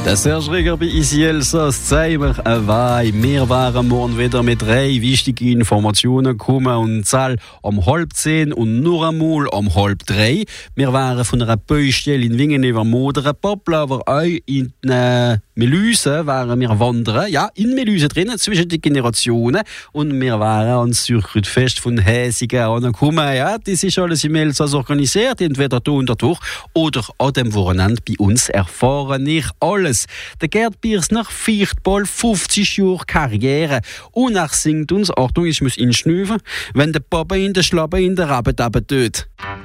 Der Serge Reger bei ICL Sos Zeimer Weih. Wir waren morgen wieder mit 3 wichtigen Informationen gekommen und Zahl um 9:30 und nur einmal um 2:30. Wir waren von einer Baustelle in Wingen über Modern Poppel, aber auch in Melüse waren wir wandern. Ja, in Melüse drinnen, zwischen den Generationen. Und wir waren ans Zürcherfest von Häsigen angekommen. Ja, das ist alles im Elsass organisiert, entweder da und dadurch oder an dem Wochenende bei uns erfahren nicht alles. Der Gerd Biersner feiert bald 50 Jahre Karriere. Und er singt uns, Achtung, ich muss ihn schnüffeln, wenn der Papa in der Schlappe in der Rabbetabe tut.